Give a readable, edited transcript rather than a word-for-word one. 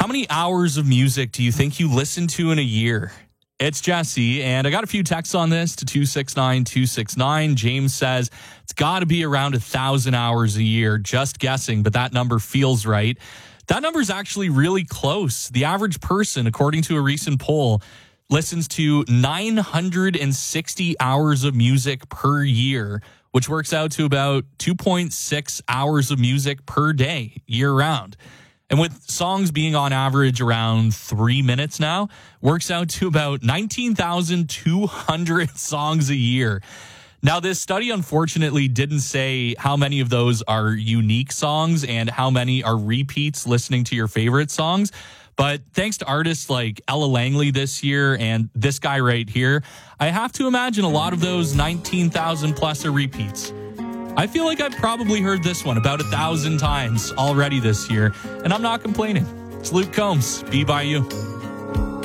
How many hours of music do you think you listen to in a year? It's Jesse, and I got a few texts on this to 269-269. James says it's got to be around 1,000 hours a year. Just guessing, but that number feels right. That number is actually really close. The average person, according to a recent poll, listens to 960 hours of music per year, which works out to about 2.6 hours of music per day, year-round. And with songs being on average around 3 minutes now, works out to about 19,200 songs a year. Now, this study, unfortunately, didn't say how many of those are unique songs and how many are repeats listening to your favorite songs. But thanks to artists like Ella Langley this year and this guy right here, I have to imagine a lot of those 19,000 plus are repeats. I feel like I've probably heard this one about 1,000 times already this year, and I'm not complaining. It's Luke Combs, Be By You.